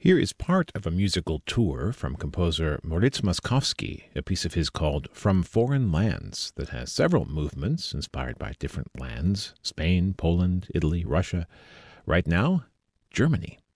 Here is part of a musical tour from composer Moritz Moszkowski, a piece of his called From Foreign Lands that has several movements inspired by different lands: Spain, Poland, Italy, Russia. Right now, Germany.